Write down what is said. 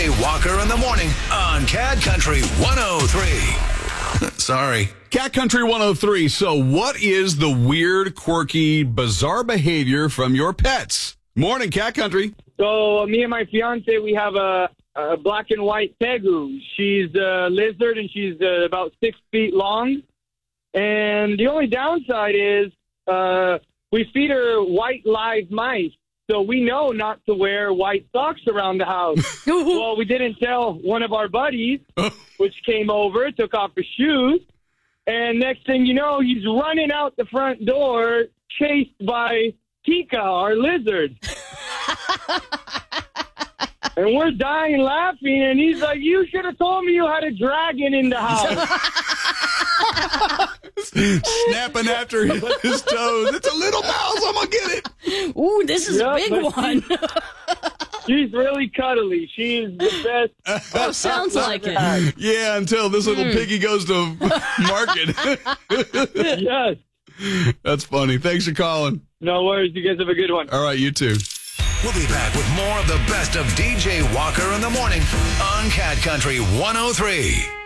DJ Walker in the morning on Cat Country 103. Sorry. Cat Country 103. So what is the weird, quirky, bizarre behavior from your pets? Morning, Cat Country. So me and my fiance, we have a black and white tegu. She's a lizard, and she's about 6 feet long. And the only downside is we feed her white live mice. So we know not to wear white socks around the house. Well, we didn't tell one of our buddies, which came over, took off his shoes. And next thing you know, he's running out the front door, chased by Tika, our lizard. And we're dying laughing, and he's like, "You should have told me you had a dragon in the house." Snapping after his toes. It's a little mouse. I'm going to get it. Ooh, this is a big one. She's really cuddly. She's the best. Oh, sounds like it. Yeah, until this little piggy goes to market. Yes. That's funny. Thanks for calling. No worries. You guys have a good one. All right, you too. We'll be back with more of the best of DJ Walker in the morning on Cat Country 103.